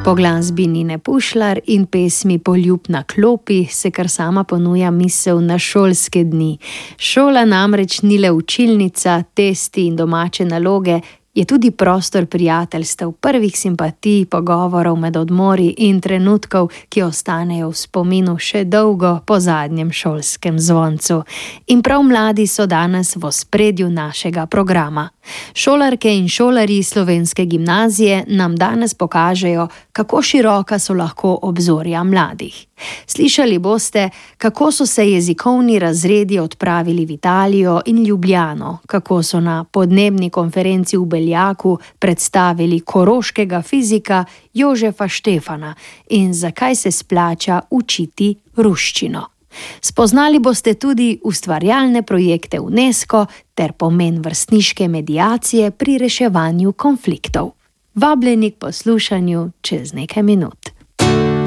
Po glasbi Nine Pušlar in pesmi Poljub na klopi se kar sama ponuja misel na šolske dni. Šola namreč ni le učilnica, testi in domače naloge, je tudi prostor prijateljstev, prvih simpatij, pogovorov med odmori in trenutkov, ki ostanejo v spominu še dolgo po zadnjem šolskem zvoncu. In prav mladi so danes v ospredju našega programa. Šolarke in šolarji Slovenske gimnazije nam danes pokažejo, kako široka so lahko obzorja mladih. Slišali boste, kako so se jezikovni razredi odpravili v Italijo in Ljubljano, kako so na podnebni konferenci v Beljaku predstavili koroškega fizika Jožefa Štefana in zakaj se splača učiti ruščino. Spoznali boste tudi ustvarjalne projekte UNESCO ter pomen vrstniške mediacije pri reševanju konfliktov. Vabljeni k poslušanju čez nekaj minut.